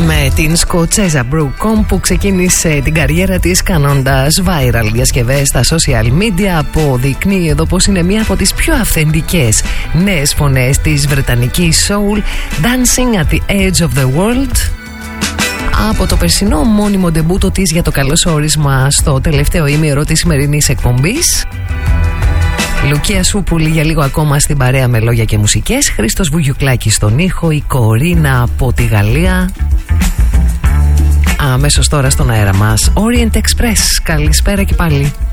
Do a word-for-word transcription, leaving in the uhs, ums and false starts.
Με την Σκοτσέζα Brooke Combe που ξεκίνησε την καριέρα της κάνοντας viral διασκευές στα social media, αποδεικνύει εδώ πως είναι μία από τις πιο αυθεντικές νέες φωνές της βρετανικής soul, Dancing at the Edge of the World. Από το περσινό μόνιμο ντεμπούτο της για το καλωσόρισμα στο τελευταίο ημίωρο της σημερινής εκπομπής. Λουκία Σούπουλη για λίγο ακόμα στην παρέα με λόγια και μουσικές, Χρήστος Βουγιουκλάκης στον ήχο, η Κορίνα από τη Γαλλία. Αμέσως τώρα στον αέρα μας Orient Express. Καλησπέρα και πάλι.